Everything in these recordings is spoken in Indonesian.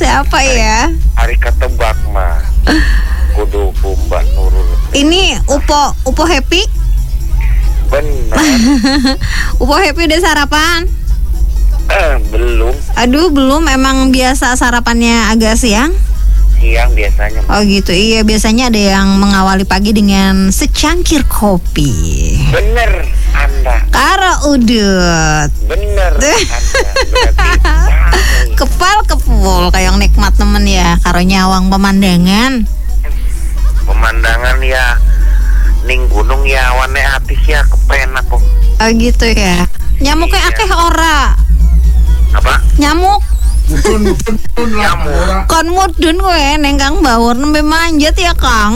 Siapa ya? Hari ketebak mah. Kudu Mbak Nurul. Ini Upo Happy? Benar. Upo Happy udah sarapan? Belum. Aduh, belum. Emang biasa sarapannya agak siang? Siang biasanya. Oh gitu, iya. Biasanya ada yang mengawali pagi dengan secangkir kopi. Bener Anda. Karo udut. Bener Anda. Kepul kayak nikmat temen ya. Karo nyawang pemandangan. Pemandangan ya ning gunung ya wane atis ya kepenak kok. Oh gitu ya. Nyamuknya akeh ora? Apa? Nyamuk. Nyamuk. Kon mudun kowe neng Kang Bawor nembe manjat ya Kang.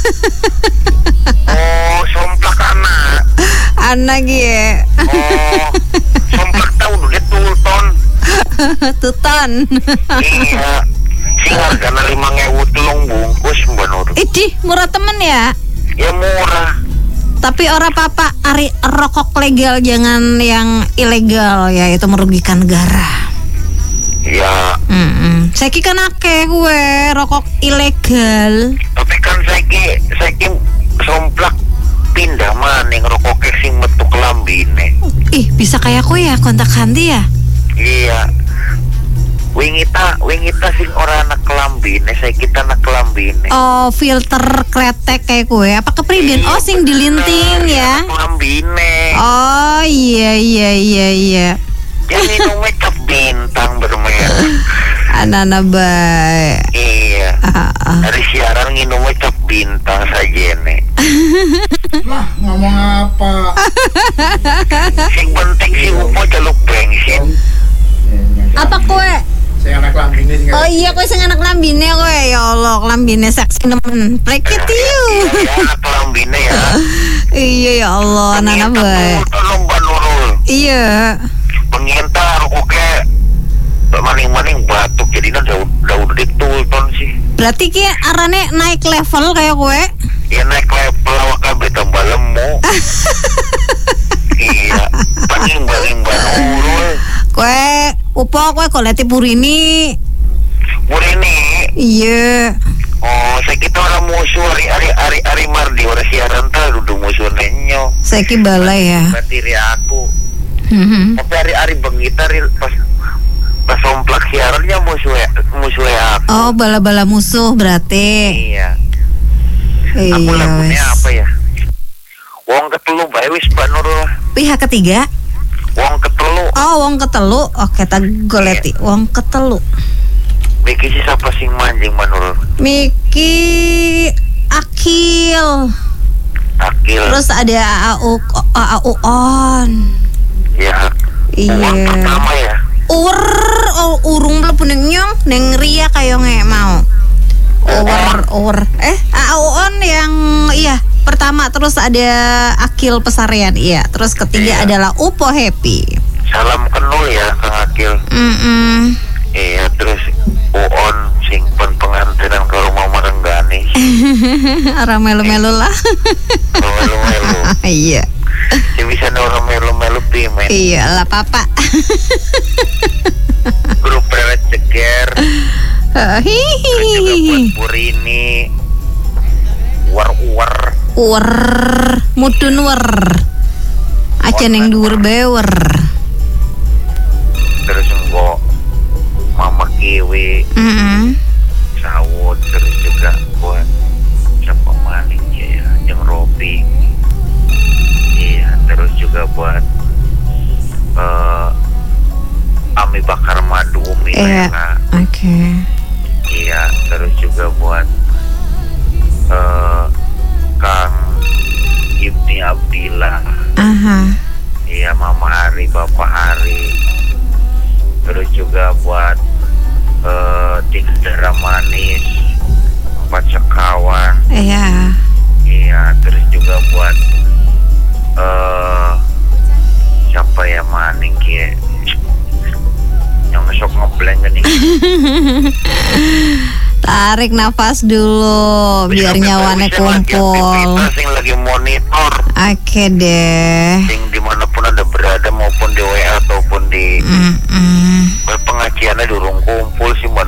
Oh, somplak anak. Anak ye. Oh, somplak tahu duit tulton. Tuton. Iya. Sing hargana 5.000 telung bungkus Mbak Nur. Idih, murah temen ya. Ya murah. Tapi ora apa-apa, ari rokok legal, jangan yang ilegal ya, itu merugikan negara. Ya. Saiki kan akeh gue rokok ilegal. Tapi kan saiki somplak pindah maning rokok sing metu kelambine. Ih, bisa kayak aku ya, kontak ganti ya. Iya. Wingi ta sing ora anak kelambine, saya kita anak kelambine. Oh, filter kretek kayak gue. Apa kepribadian? Oh, sing dilinting ya. Kelambine. Oh, iya. Yang minumnya cap bintang bermerek. Anak-anak baik. Iya. Dari siaran minumnya cap bintang saja nih. Lah, ngomong apa? Sing penting sih upo jaluk bensin. Apa kue? Saya anak lambine sih. Oh iya, kue sing anak lambine kue. Ya Allah, lambine seksi nemen. Pleket you. Iya, anak kelambine ya. Iya ya Allah, anak-anak baik. Mbak Nurul. Iya. Pengintar oke. Maning-maning batuk jadinya udah ditulton sih. Berarti ki arane naik level kayak gue. Ya naik level awak kabeh tambah lemu. Iya, paling Nurul. Kue upo kue koleti purini. Burini. Iya. Oh, saya kita orang musuh hari mardi orang siaran tak duduk musuh nenyo. Saiki balai ya. Batiri aku. Tapi hari bengita pas somplak siarannya musuh aku. Oh, bala-bala musuh berarti. Iya. Aku lagunya wes. apa ya? Wong ketelu bae wis Mbak Nurul. Pihak ketiga. Wong ketelu. Oh, wong ketelu. Oke, tak goleti. Wong ketelu. Miki sih siapa sing manjing Mbak Nurul? Miki Akil. Terus ada AAU on. Ya. Iya. Uang pertama ya. Urung mlebu ning nyong ning Ria kayo nge mau. AAU on yang iya pertama, terus ada Akil Pesarian, iya. Terus ketiga adalah Upo Happy. Salam kenul ya Kang Akil. Iya, terus Uon simpen pengantinan ke rumah Marenggani. Orang melu-melu lah. Melu-melu. Iya. Si bisa orang melu-melu pimen. Iya lah papa. Grup Prewet Ceger. Terus juga buat Burini. Uwer. Mudun wer. Aja neng dhuwur bewer. Terus engko Mama Kiwi. Sawut. Terus juga buat siapa maning ya, yang Robi. Iya, terus juga buat Ami Bakar Madu Umi Lena. Oke. Iya, terus juga buat Kang Ibni Abdillah. Iya, Mama Ari, Bapak Ari. Terus juga buat Tiga Manis, 4 Sekawan. Iya. Iya, terus juga buat siapa ya maning kie yang sok ngeblank gini. Tarik nafas dulu biar nyawane kumpul. Sing lagi monitor. Oke deh. Sing dimanapun Anda berada maupun di WA ataupun di pengajiannya durung kumpul sih Mbak